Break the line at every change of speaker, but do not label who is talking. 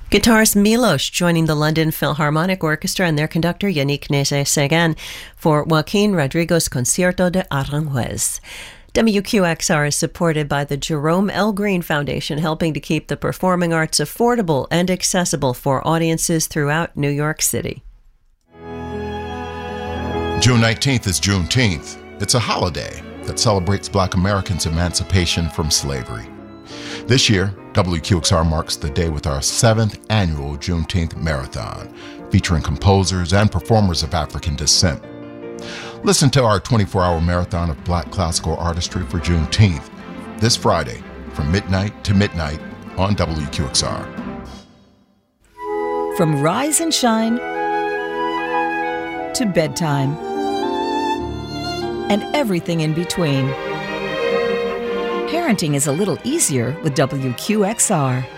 Guitarist Milos joining the London Philharmonic Orchestra and their conductor Yannick Nézet-Séguin for Joaquin Rodrigo's Concierto de Aranjuez. WQXR is supported by the Jerome L. Green Foundation, helping to keep the performing arts affordable and accessible for audiences throughout New York City.
June 19th is Juneteenth. It's a holiday that celebrates Black Americans' emancipation from slavery. This year, WQXR marks the day with our 7th annual Juneteenth Marathon, featuring composers and performers of African descent. Listen to our 24-hour marathon of Black classical artistry for Juneteenth, this Friday from midnight to midnight on WQXR.
From rise and shine to bedtime and everything in between, parenting is a little easier with WQXR.